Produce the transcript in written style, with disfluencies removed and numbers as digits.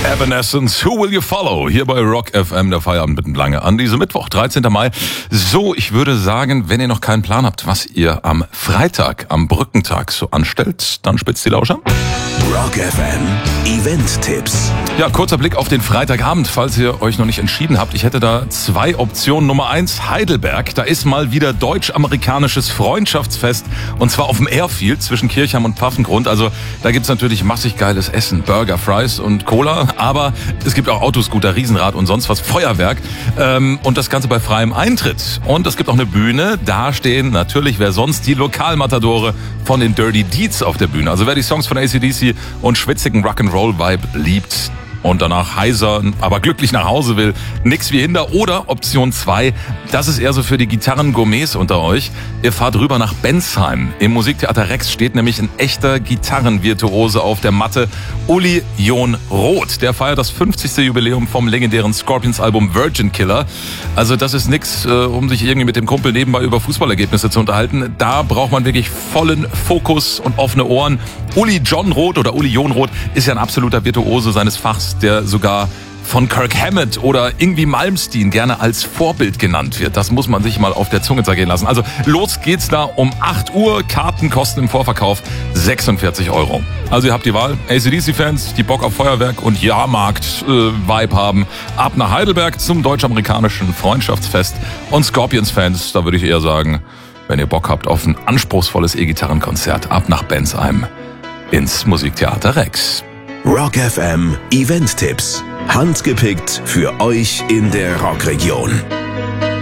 Evanescence, Who Will You Follow? Hier bei Rock FM, der Feierabend mitten lange an diesem Mittwoch, 13. Mai. So, ich würde sagen, wenn ihr noch keinen Plan habt, was ihr am Freitag, am Brückentag so anstellt, dann spitzt die Lauscher. Rock FM Event-Tipps. Ja, kurzer Blick auf den Freitagabend, falls ihr euch noch nicht entschieden habt. Ich hätte da zwei Optionen. Nummer 1, Heidelberg. Da ist mal wieder deutsch-amerikanisches Freundschaftsfest. Und zwar auf dem Airfield zwischen Kirchheim und Pfaffengrund. Also da gibt's natürlich massig geiles Essen. Burger, Fries und Cola. Aber es gibt auch Autoscooter, Riesenrad und sonst was. Feuerwerk. Und das Ganze bei freiem Eintritt. Und es gibt auch eine Bühne. Da stehen natürlich, wer sonst, die Lokalmatadore von den Dirty Deeds auf der Bühne. Also wer die Songs von AC/DC und schwitzigen Rock'n'Roll-Vibe liebt und danach heiser, aber glücklich nach Hause will, nix wie hinder. Oder Option 2, das ist eher so für die Gitarrengourmets unter euch. Ihr fahrt rüber nach Bensheim. Im Musiktheater Rex steht nämlich ein echter Gitarrenvirtuose auf der Matte, Uli Jon Roth. Der feiert das 50. Jubiläum vom legendären Scorpions-Album Virgin Killer. Also das ist nix, um sich irgendwie mit dem Kumpel nebenbei über Fußballergebnisse zu unterhalten. Da braucht man wirklich vollen Fokus und offene Ohren. Uli Jon Roth ist ja ein absoluter Virtuose seines Fachs, der sogar von Kirk Hammett oder Yngwie Malmsteen gerne als Vorbild genannt wird. Das muss man sich mal auf der Zunge zergehen lassen. Also los geht's da um 8 Uhr. Karten kosten im Vorverkauf 46 €. Also ihr habt die Wahl. AC/DC-Fans, die Bock auf Feuerwerk und Jahrmarkt-Vibe haben, ab nach Heidelberg zum deutsch-amerikanischen Freundschaftsfest. Und Scorpions-Fans, da würde ich eher sagen, wenn ihr Bock habt auf ein anspruchsvolles E-Gitarrenkonzert, ab nach Bensheim ins Musiktheater Rex. Rock FM Event-Tipps. Handgepickt für euch in der Rockregion.